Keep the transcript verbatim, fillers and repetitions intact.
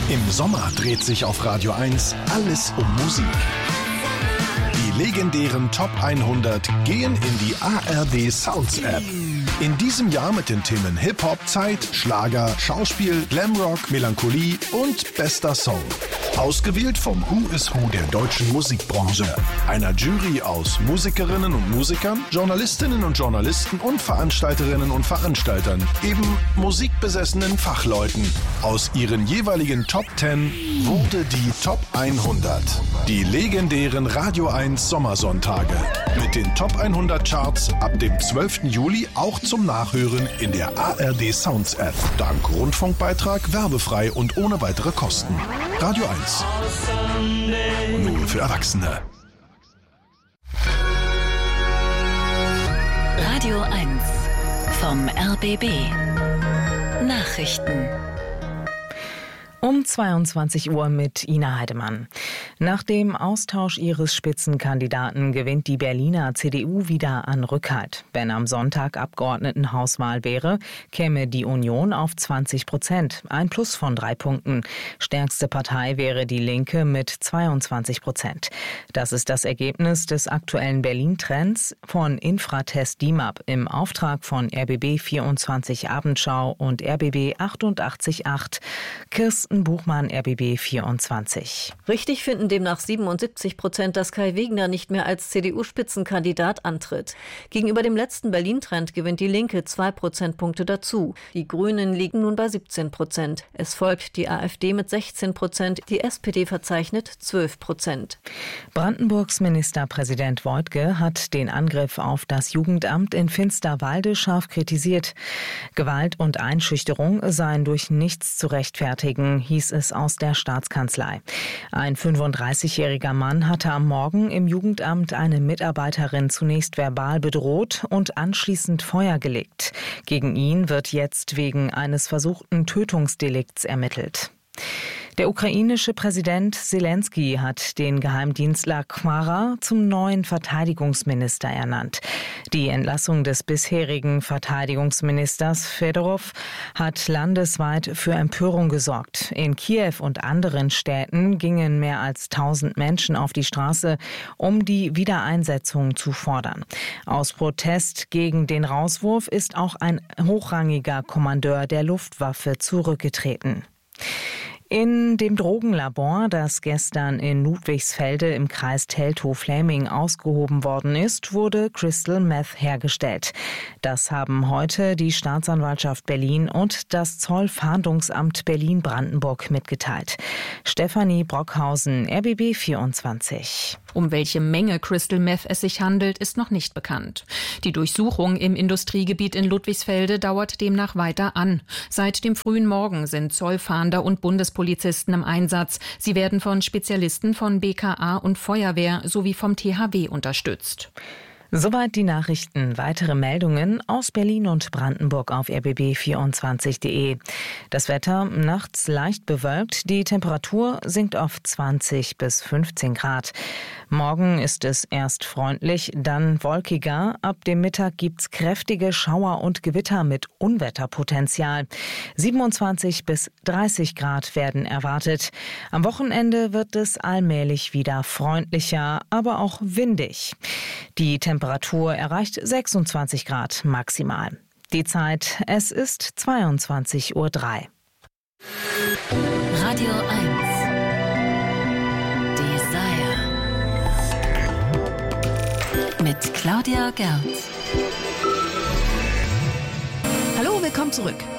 Im Sommer dreht sich auf Radio eins alles um Musik. Die legendären Top hundert gehen in die A R D Sounds App. In diesem Jahr mit den Themen Hip-Hop, Zeit, Schlager, Schauspiel, Glamrock, Melancholie und bester Song. Ausgewählt vom Who is Who der deutschen Musikbranche. Einer Jury aus Musikerinnen und Musikern, Journalistinnen und Journalisten und Veranstalterinnen und Veranstaltern. Eben musikbesessenen Fachleuten. Aus ihren jeweiligen Top zehn wurde die Top hundert. Die legendären Radio eins Sommersonntage. Mit den Top hundert Charts ab dem zwölften Juli auch zum Nachhören in der A R D Sounds App. Dank Rundfunkbeitrag, werbefrei und ohne weitere Kosten. Radio eins. Nur für Erwachsene. Radio eins vom R B B. Nachrichten. Um zweiundzwanzig Uhr mit Ina Heidemann. Nach dem Austausch ihres Spitzenkandidaten gewinnt die Berliner C D U wieder an Rückhalt. Wenn am Sonntag Abgeordnetenhauswahl wäre, käme die Union auf zwanzig Prozent, ein Plus von drei Punkten. Stärkste Partei wäre die Linke mit zweiundzwanzig Prozent. Das ist das Ergebnis des aktuellen Berlin-Trends von Infratest D I M A P im Auftrag von R B B vierundzwanzig Abendschau und R B B achtundachtzig Komma acht. Kirsten Buchmann, R B B vierundzwanzig. Richtig finden demnach siebenundsiebzig Prozent, dass Kai Wegner nicht mehr als C D U-Spitzenkandidat antritt. Gegenüber dem letzten Berlin-Trend gewinnt die Linke zwei Prozentpunkte dazu. Die Grünen liegen nun bei siebzehn Prozent. Es folgt die AfD mit sechzehn Prozent, die S P D verzeichnet zwölf Prozent. Brandenburgs Ministerpräsident Woidke hat den Angriff auf das Jugendamt in Finsterwalde scharf kritisiert. Gewalt und Einschüchterung seien durch nichts zu rechtfertigen, hieß es aus der Staatskanzlei. Ein fünfunddreißigjähriger Mann hatte am Morgen im Jugendamt eine Mitarbeiterin zunächst verbal bedroht und anschließend Feuer gelegt. Gegen ihn wird jetzt wegen eines versuchten Tötungsdelikts ermittelt. Der ukrainische Präsident Zelensky hat den Geheimdienstler Khmara zum neuen Verteidigungsminister ernannt. Die Entlassung des bisherigen Verteidigungsministers Fedorov hat landesweit für Empörung gesorgt. In Kiew und anderen Städten gingen mehr als tausend Menschen auf die Straße, um die Wiedereinsetzung zu fordern. Aus Protest gegen den Rauswurf ist auch ein hochrangiger Kommandeur der Luftwaffe zurückgetreten. In dem Drogenlabor, das gestern in Ludwigsfelde im Kreis Teltow-Fläming ausgehoben worden ist, wurde Crystal Meth hergestellt. Das haben heute die Staatsanwaltschaft Berlin und das Zollfahndungsamt Berlin-Brandenburg mitgeteilt. Stefanie Brockhausen, R B B vierundzwanzig. Um welche Menge Crystal Meth es sich handelt, ist noch nicht bekannt. Die Durchsuchung im Industriegebiet in Ludwigsfelde dauert demnach weiter an. Seit dem frühen Morgen sind Zollfahnder und Bundespolizisten im Einsatz. Sie werden von Spezialisten von B K A und Feuerwehr sowie vom T H W unterstützt. Soweit die Nachrichten. Weitere Meldungen aus Berlin und Brandenburg auf r b b vierundzwanzig punkt de. Das Wetter nachts leicht bewölkt. Die Temperatur sinkt auf zwanzig bis fünfzehn Grad. Morgen ist es erst freundlich, dann wolkiger. Ab dem Mittag gibt's kräftige Schauer und Gewitter mit Unwetterpotenzial. siebenundzwanzig bis dreißig Grad werden erwartet. Am Wochenende wird es allmählich wieder freundlicher, aber auch windig. Die Temperatur erreicht sechsundzwanzig Grad maximal. Die Zeit, es ist zweiundzwanzig Uhr drei. Radio eins. Desire. Mit Claudia Gerz. Hallo, willkommen zurück.